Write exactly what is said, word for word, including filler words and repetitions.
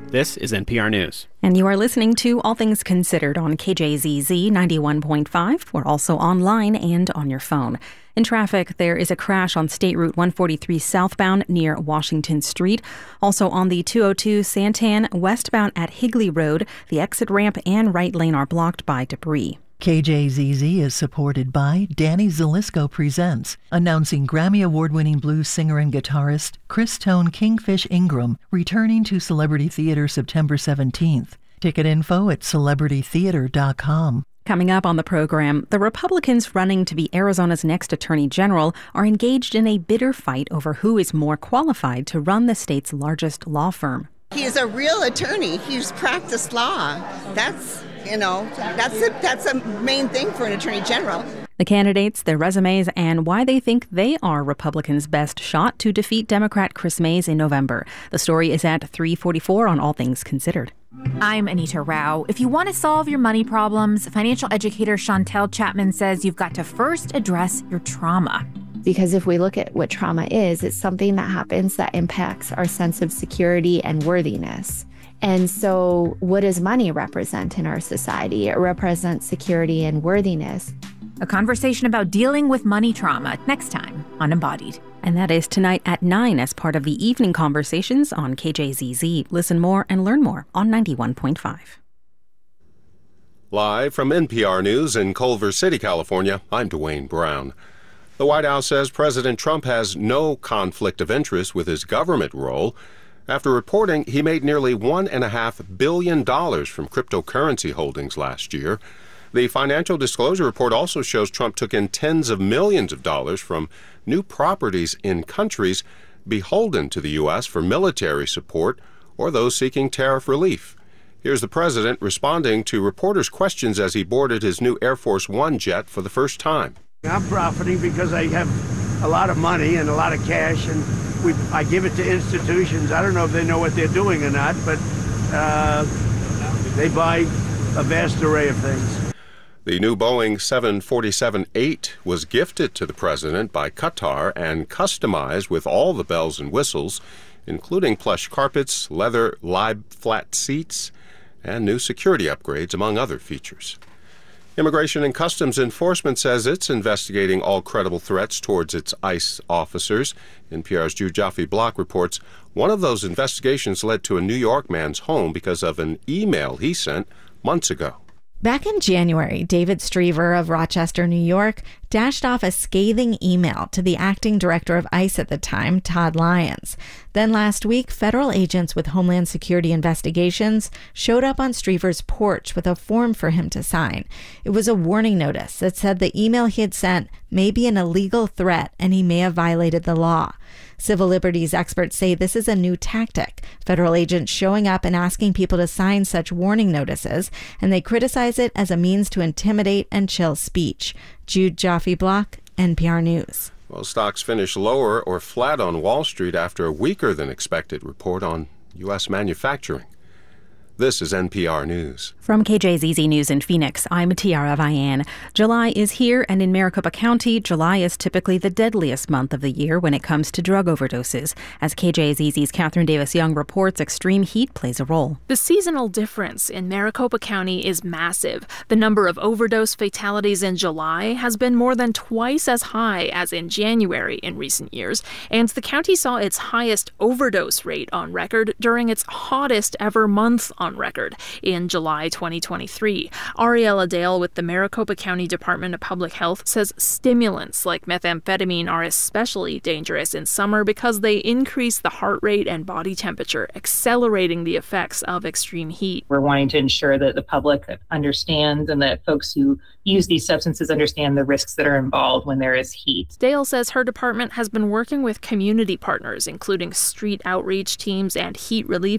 This is N P R News. And you are listening to All Things Considered on K J Z Z ninety-one point five. We're also online and on your phone. In traffic, there is a crash on State Route one forty-three southbound near Washington Street. Also on the two oh two Santan westbound at Higley Road, the exit ramp and right lane are blocked by debris. K J Z Z is supported by Danny Zelisko Presents, announcing Grammy Award-winning blues singer and guitarist Chris Tone Kingfish Ingram returning to Celebrity Theater September seventeenth. Ticket info at celebrity theater dot com. Coming up on the program, the Republicans running to be Arizona's next attorney general are engaged in a bitter fight over who is more qualified to run the state's largest law firm. He is a real attorney. He's practiced law. That's, you know, that's a, that's a main thing for an attorney general. The candidates, their resumes, and why they think they are Republicans' best shot to defeat Democrat Chris Mays in November. The story is at three forty-four on All Things Considered. I'm Anita Rao. If you want to solve your money problems, financial educator Chantel Chapman says you've got to first address your trauma. Because if we look at what trauma is, it's something that happens that impacts our sense of security and worthiness. And so what does money represent in our society? It represents security and worthiness. A conversation about dealing with money trauma next time on Embodied. And that is tonight at nine as part of the evening conversations on K J Z Z. Listen more and learn more on ninety-one point five. Live from N P R News in Culver City, California, I'm Dwayne Brown. The White House says President Trump has no conflict of interest with his government role after reporting he made nearly one point five billion dollars from cryptocurrency holdings last year. The financial disclosure report also shows Trump took in tens of millions of dollars from new properties in countries beholden to the U S for military support or those seeking tariff relief. Here's the president responding to reporters' questions as he boarded his new Air Force One jet for the first time. I'm profiting because I have a lot of money and a lot of cash, and we, I give it to institutions. I don't know if they know what they're doing or not, but uh, they buy a vast array of things. The new Boeing seven forty-seven eight was gifted to the president by Qatar and customized with all the bells and whistles, including plush carpets, leather lie flat seats, and new security upgrades, among other features. Immigration and Customs Enforcement says it's investigating all credible threats towards its ICE officers. N P R's Jude Joffe-Block reports one of those investigations led to a New York man's home because of an email he sent months ago. Back in January, David Striever of Rochester, New York, dashed off a scathing email to the acting director of ICE at the time, Todd Lyons. Then last week, federal agents with Homeland Security investigations showed up on Striever's porch with a form for him to sign. It was a warning notice that said the email he had sent may be an illegal threat and he may have violated the law. Civil liberties experts say this is a new tactic, federal agents showing up and asking people to sign such warning notices, and they criticize it as a means to intimidate and chill speech. Jude Joffe-Block, N P R News. Well, stocks finished lower or flat on Wall Street after a weaker than expected report on U S manufacturing. This is N P R News. From K J Z Z News in Phoenix, I'm Tiara Vian. July is here, and in Maricopa County, July is typically the deadliest month of the year when it comes to drug overdoses. As K J Z Z's Catherine Davis-Young reports, extreme heat plays a role. The seasonal difference in Maricopa County is massive. The number of overdose fatalities in July has been more than twice as high as in January in recent years, and the county saw its highest overdose rate on record during its hottest ever month on record in July twenty twenty-three. Ariella Dale with the Maricopa County Department of Public Health says stimulants like methamphetamine are especially dangerous in summer because they increase the heart rate and body temperature, accelerating the effects of extreme heat. We're wanting to ensure that the public understands and that folks who use these substances understand the risks that are involved when there is heat. Dale says her department has been working with community partners, including street outreach teams and heat relief